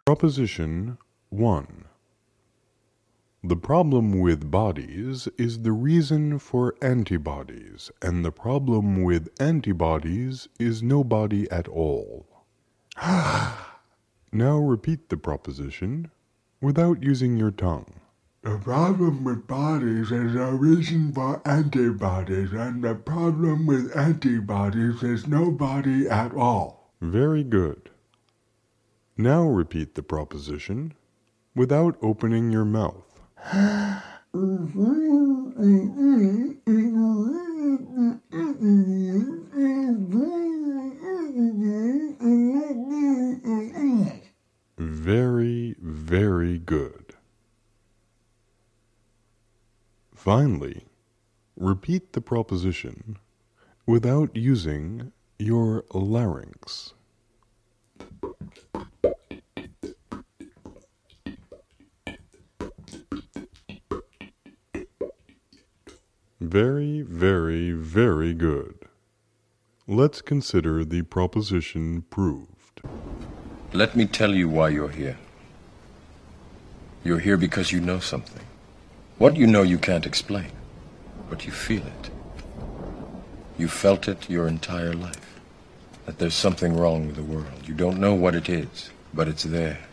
Proposition 1. The problem with bodies is the reason for antibodies, and the problem with antibodies is no body at all. Now repeat the proposition without using your tongue. The problem with bodies is a reason for antibodies, and the problem with antibodies is no body at all. Very good. Now repeat the proposition without opening your mouth. Very, very good. Finally, repeat the proposition without using your larynx. Very, very, very good. Let's consider the proposition proved. Let me tell you why you're here. You're here because you know something. What you know you can't explain, but you feel it. You felt it your entire life, that there's something wrong with the world. You don't know what it is, but it's there.